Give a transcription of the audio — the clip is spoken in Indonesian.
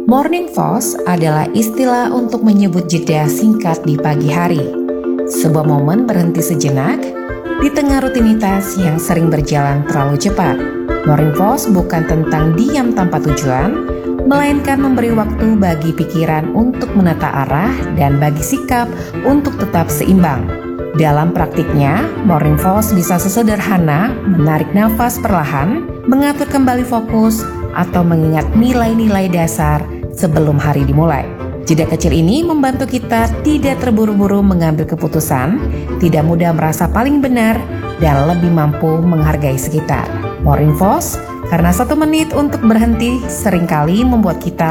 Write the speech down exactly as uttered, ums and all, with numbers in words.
Morning pause adalah istilah untuk menyebut jeda singkat di pagi hari. Sebuah momen berhenti sejenak di tengah rutinitas yang sering berjalan terlalu cepat. Morning pause bukan tentang diam tanpa tujuan, melainkan memberi waktu bagi pikiran untuk menata arah dan bagi sikap untuk tetap seimbang. Dalam praktiknya, morning pause bisa sesederhana menarik nafas perlahan, mengatur kembali fokus, atau mengingat nilai-nilai dasar sebelum hari dimulai. Jeda kecil ini membantu kita tidak terburu-buru mengambil keputusan, tidak mudah merasa paling benar, dan lebih mampu menghargai sekitar. Morning pause, karena satu menit untuk berhenti seringkali membuat kita